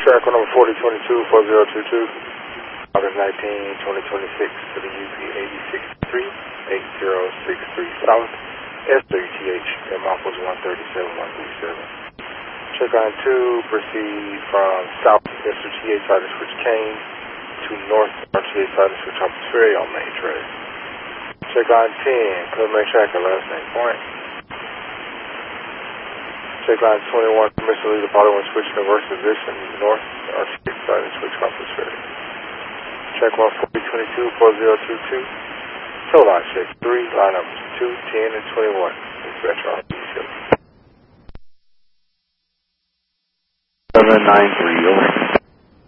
track on number 4022, 4022, August 19, 2026 to the UP 863, 8063 South, S3TH, at Mount 137, 137. Check line 2, proceed from South S3TH side of switch Kane to North R2TH side of switch Harpers Ferry on main track. Check line 10, clear main track at last name point. Check line 21, permission to leave the following switch in reverse position, North R2TH side of switch Harpers Ferry. Check 14022, 4022. Tow line check 3, line numbers 2, 10, and 21. Dispatch RP. 793, over.